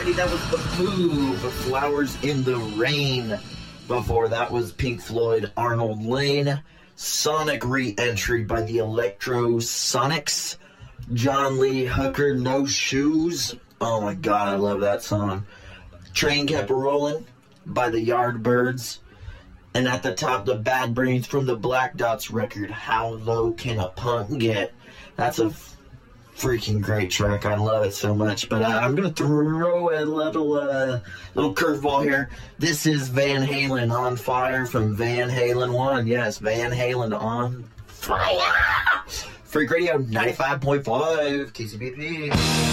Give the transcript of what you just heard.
everybody. That was The Move, Flowers in the Rain. Before that was Pink Floyd, Arnold Lane. Sonic re-entry by the Electrosonics. John Lee Hooker, No Shoes. Oh my god, I love that song. Train Kept Rolling by the Yardbirds. And at the top, the Bad Brains from the Black Dots record, How Low Can a Punk Get? That's a freaking great track. I love it so much. But I'm going to throw a little curveball here. This is Van Halen, On Fire from Van Halen 1. Yes, Van Halen on fire. Freak Radio 95.5 KCBP.